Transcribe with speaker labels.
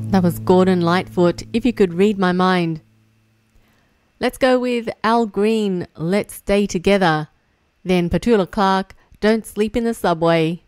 Speaker 1: That was Gordon Lightfoot, If You Could Read My Mind. Let's go with Al Green, Let's Stay Together. Then Petula Clark, Don't Sleep in the Subway.